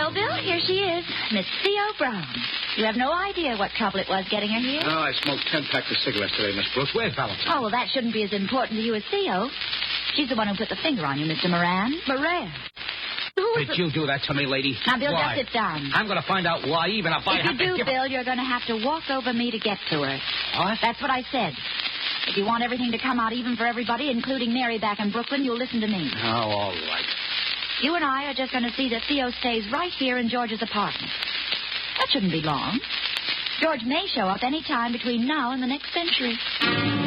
Hello, Bill. Here she is, Miss Theo Brown. You have no idea what trouble it was getting her here? No, I smoked 10 packs of cigarettes today, Miss Brooks. Where's Valentine? Oh, well, that shouldn't be as important to you as Theo. She's the one who put the finger on you, Mr. Moran. Moran. Did you do that to me, lady? Now, Bill, why? just sit down. I'm going to find out why, even if I If have you to do, give Bill, you're going to have to walk over me to get to her. What? That's what I said. If you want everything to come out even for everybody, including Mary back in Brooklyn, you'll listen to me. Oh, all right. You and I are just going to see that Theo stays right here in George's apartment. That shouldn't be long. George may show up any time between now and the next century.